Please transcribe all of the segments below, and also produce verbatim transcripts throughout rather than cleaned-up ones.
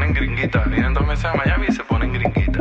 ponen gringuitas. Vienen dos meses a Miami y se ponen gringuitas.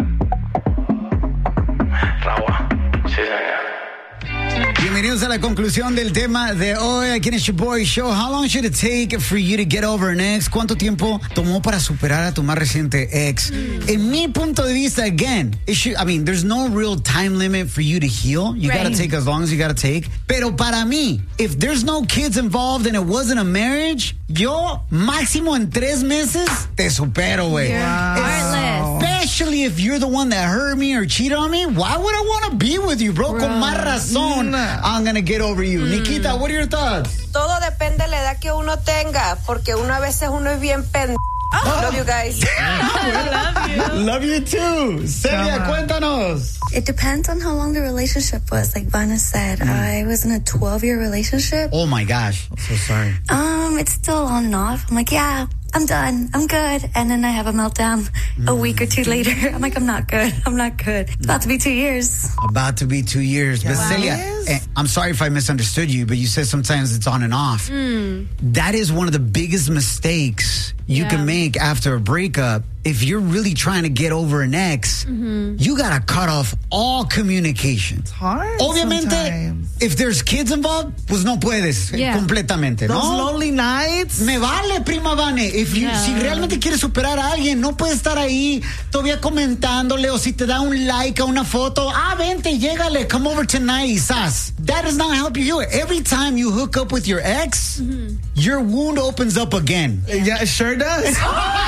Rawa. Sí, señor. Bienvenidos a la conclusión del tema de hoy aquí en el Boy Show. How long should it take for you to get over an ex? ¿Cuánto tiempo tomó para superar a tu más reciente ex? Mm. En mi punto de vista, again, it should, I mean, there's no real time limit for you to heal. You right. gotta take as long as you gotta take. Pero para mí, if there's no kids involved and it wasn't a marriage, yo máximo en tres meses te supero, güey. Wow. Especially if you're the one that hurt me or cheated on me, why would I want to be with you, bro? Right. Con más razón, mm. I'm gonna get over you. Mm. Nikita, what are your thoughts? Todo depende de la edad que uno tenga, porque una vez uno es bien pendejo. Oh. Love you guys. Love you. Love you too. Celia, cuéntanos. It depends on how long the relationship was. Like Vanna said, mm. I was in a twelve-year relationship. Oh my gosh. I'm so sorry. Um, it's still on and off. I'm like, yeah, I'm done. I'm good. And then I have a meltdown mm. a week or two later. I'm like, I'm not good. I'm not good. It's about to be two years. About to be two years. Yeah. But Celia, eh, I'm sorry if I misunderstood you, but you said sometimes it's on and off. Mm. That is one of the biggest mistakes you yeah. can make after a breakup. If you're really trying to get over an ex, mm-hmm. you gotta cut off all communication. It's hard. Obviamente, sometimes. If there's kids involved, pues no puedes yeah. completamente. Those ¿no? lonely nights. Me vale, prima Vane. If you, yeah. Si realmente quieres superar a alguien, no puedes estar ahí todavía comentándole o si te da un like a una foto. Ah, vente, llégale, come over tonight, sas. That does not help you heal it. Every time you hook up with your ex, mm-hmm. your wound opens up again. Yeah, it sure does.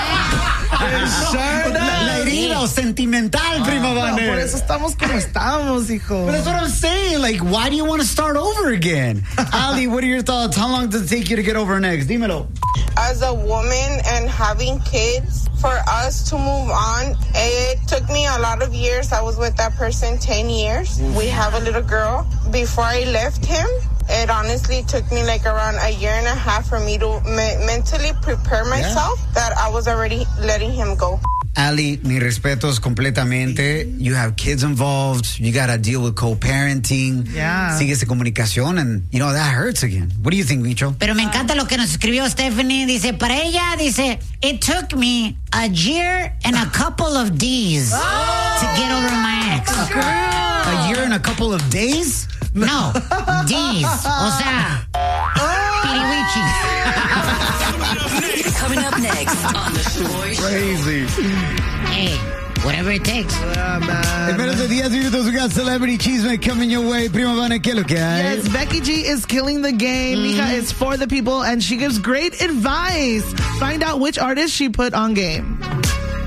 Sure la, la herida o sentimental, prima Vane. No, por eso estamos como estamos, hijo. But that's what I'm saying. Like, why do you want to start over again? Ali, what are your thoughts? How long does it take you to get over an ex? Dímelo. As a woman and having kids, for us to move on, it took me a lot of years. I was with that person ten years. We have a little girl. Before I left him, it honestly took me like around a year and a half for me to me- mentally prepare myself yeah. that I was already letting him go. Ali, mi respetos completamente. You have kids involved. You got to deal with co-parenting. Yeah. Sigue esa comunicación and, you know, that hurts again. What do you think, Micho? Pero me encanta lo que nos escribió Stephanie. Dice, para ella, dice, it took me a year and a couple of days oh. to get over my ex. Girl. A year and a couple of days? No, D's. O sea, piriwichis. Coming up next on the Shore Show. Crazy. Hey, whatever it takes. Yeah, man. En menos de diez minutos, we got Celebrity Cheeseman coming your way. Prima Vane, ¿qué es lo que hay? Yes, Becky G is killing the game. Mm-hmm. Mija is for the people, and she gives great advice. Find out which artist she put on game.